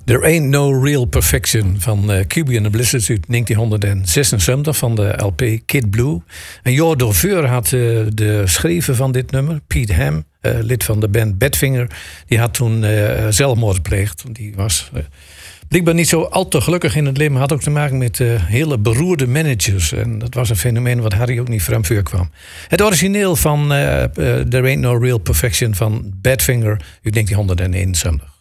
There Ain't No Real Perfection van QB and the Blizzards uit 1976 van de LP Kid Blue. En Jo Doveur had de schrijver van dit nummer, Pete Ham, lid van de band Badfinger. Die had toen zelfmoord gepleegd. Die was blijkbaar niet zo al te gelukkig in het leven. Had ook te maken met hele beroerde managers. En dat was een fenomeen wat Harry ook niet van vuur kwam. Het origineel van There Ain't No Real Perfection van Badfinger uit 1971.